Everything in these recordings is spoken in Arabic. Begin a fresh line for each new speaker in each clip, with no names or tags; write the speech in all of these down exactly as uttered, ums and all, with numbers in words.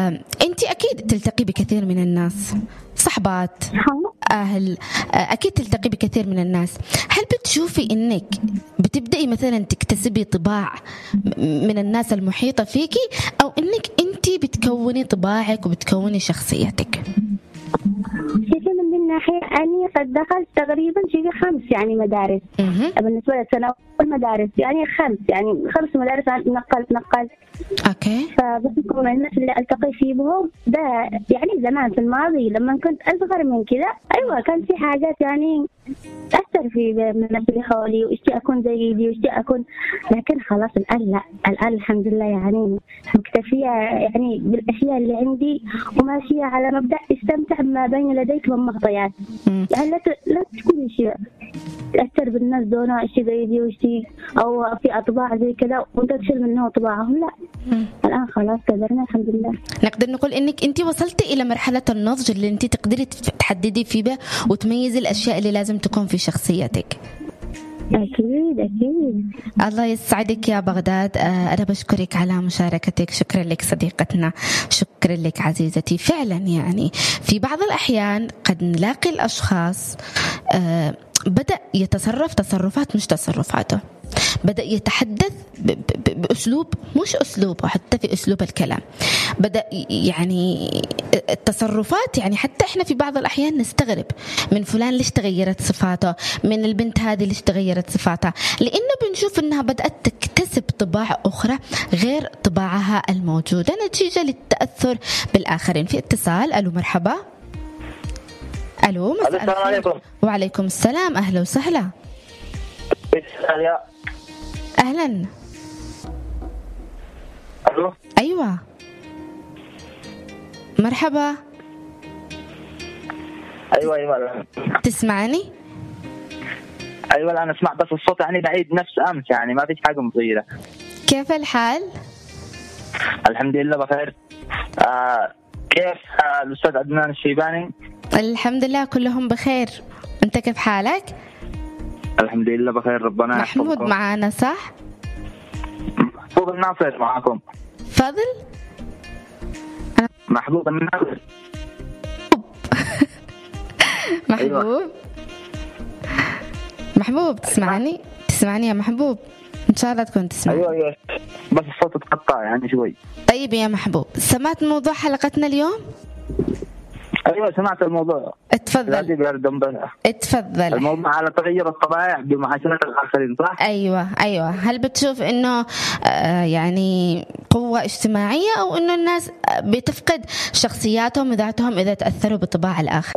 آه، أنت أكيد تلتقي بكثير من الناس، صحبات، أهل، آه، أكيد تلتقي بكثير من الناس. هل بتشوفي إنك بتبدأي مثلا تكتسبي طباع من الناس المحيطة فيكي، أو إنك أنت بتكوني طباعك وبتكوني شخصيتك؟
شوفي من ناحية أني قد دخلت تقريبا شيء خمس يعني مدارس. بالنسبة للسنة المدارس يعني خمس يعني خمس مدارس نقلت نقلت
أوكي.
فبحكم الناس اللي ألتقي فيه بهم ده يعني زمان في الماضي لما كنت أصغر من كذا أيوة كان في حاجات يعني تأثر في من الناس اللي حولي وإشتي أكون زي دي وإشتي أكون، لكن خلاص الآن لا، الآن الحمد لله يعني مكتفية يعني بالأشياء اللي عندي وماشية على مبدأ استمتع ما بين لديك من مغطيات. يعني لا لا تكون شيء تأثر بالناس دونا إشي زي دي وإشي أو في أطباع زي كذا وأنت تشيل منه طباعهم، لا. مم. الآن خلاص قدرنا الحمد لله.
نقدر نقول إنك أنت وصلتي إلى مرحلة النضج اللي أنت تقدري تحددي فيها وتميزي الأشياء اللي لازم تكون في شخصيتك.
أكيد أكيد.
الله يسعدك يا بغداد. أنا بشكرك على مشاركتك، شكرا لك صديقتنا، شكرا لك عزيزتي. فعلا يعني في بعض الأحيان قد نلاقي الأشخاص بدأ يتصرف تصرفات مش تصرفاته، بدأ يتحدث بأسلوب مش أسلوبه حتى في أسلوب الكلام، بدأ يعني التصرفات يعني حتى إحنا في بعض الأحيان نستغرب من فلان ليش تغيرت صفاته، من البنت هذه ليش تغيرت صفاتها، لأنه بنشوف أنها بدأت تكتسب طباع أخرى غير طباعها الموجودة نتيجة للتأثر بالآخرين. في اتصال. ألو مرحبا. ألو
السلام عليكم.
وعليكم السلام، أهلا وسهلا. أهلا.
ألو.
أيوة مرحبا.
أيوة أيوة
تسمعني؟
أيوة أنا أسمع بس الصوت يعني بعيد نفس أمس، يعني ما فيش حاجة مغيرة.
كيف الحال؟
الحمد لله بخير. آه كيف آه الأستاذ عدنان الشيباني؟
الحمد لله كلهم بخير، أنت كيف حالك؟
الحمد لله بخير ربنا يحفظكم.
محمود معانا صح؟
محبوب الناصر معكم.
فضل؟
أنا محبوب الناصر.
محبوب. أيوة. محبوب تسمعني؟ تسمعني يا محبوب؟ إن شاء الله تكون تسمع.
أيوة أيوة بس الصوت اتقطع يعني شوي.
طيب يا محبوب، سمعت موضوع حلقتنا اليوم؟
أيوة سمعت الموضوع.
اتفضل. اتفضل.
الموضوع على تغير الطبائع بمعاشرة الآخرين صح؟
أيوة أيوة. هل بتشوف إنه آه يعني قوة اجتماعية أو إنه الناس بتفقد شخصياتهم وذاتهم إذا تأثروا بطباع الآخر؟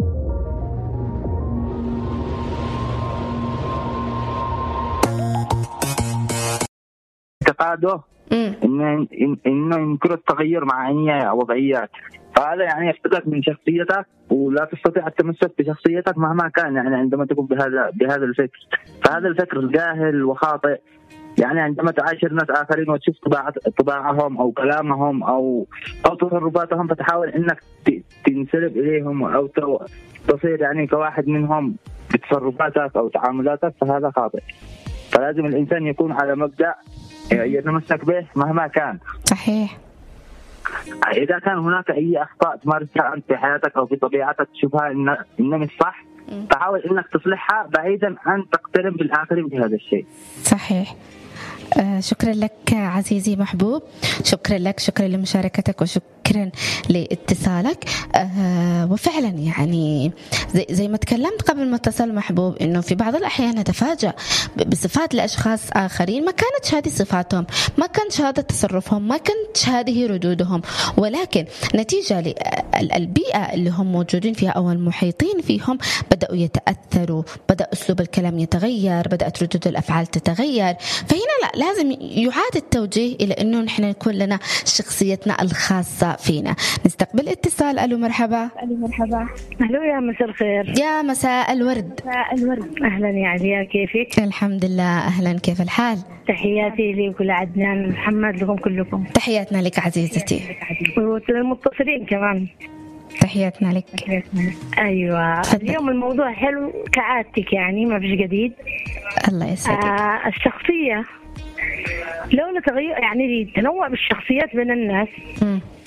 اعتقاده إنه إنه يمكن التغير مع أي وضعيات، فهذا يعني يفتقدك من شخصيتك ولا تستطيع التمسك بشخصيتك مهما كان، يعني عندما تكون بهذا بهذا الفكر، فهذا الفكر جاهل وخاطئ. يعني عندما تعاشر ناس آخرين وتشوف طباعهم أو كلامهم أو أو تصرفاتهم فتحاول إنك تنسلب إليهم أو تصير يعني كواحد منهم بتصرفاتك أو تعاملاتك، فهذا خاطئ. فلازم الإنسان يكون على مبدأ يتمسك به مهما كان.
صحيح.
إذا كان هناك أي أخطاء تمارسها أنت في حياتك أو في طبيعتك تشوفها إن إن مش صح، فحاول إنك تصلحها بعيدا عن تقترب بالآخرين بهذا الشيء.
صحيح. آه شكرا لك عزيزي محبوب، شكرا لك، شكرا لمشاركتك وشكرا لاتصالك. آه وفعلا يعني زي, زي ما تكلمت قبل ما اتصل محبوب انه في بعض الاحيان نتفاجأ بصفات لاشخاص اخرين ما كانت هذه صفاتهم، ما كانت هذا تصرفهم، ما كانت هذه ردودهم، ولكن نتيجة للبيئة اللي هم موجودين فيها او المحيطين فيهم بدأوا يتأثروا، بدأ اسلوب الكلام يتغير، بدأت ردود الافعال تتغير. فهنا لا، لازم يعاد التوجيه إلى أنه نحن نكون لنا شخصيتنا الخاصة فينا. نستقبل اتصال. ألو مرحبا.
ألو مرحبا. ألو يا مساء الخير.
يا مساء الورد.
مساء الورد. أهلا يا عليا، كيفك؟
الحمد لله. أهلا، كيف الحال؟
تحياتي لكل عدنان محمد، لكم كلكم.
تحياتنا لك عزيزتي.
وللمتصلين كمان
تحياتنا لك.
أيوة فضل. اليوم الموضوع حلو كعادتك، يعني ما فيش جديد.
الله يسعدك.
آه الشخصية لو نتغير يعني تنوع بالشخصيات بين الناس م.